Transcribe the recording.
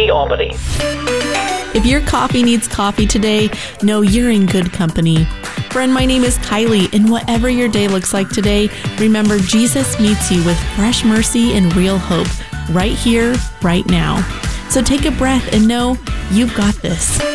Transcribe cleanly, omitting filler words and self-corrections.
Albany. If your coffee needs coffee today, know you're in good company. Friend, my name is Kylie, and whatever your day looks like today, remember Jesus meets you with fresh mercy and real hope right here, right now. So take a breath and know you've got this.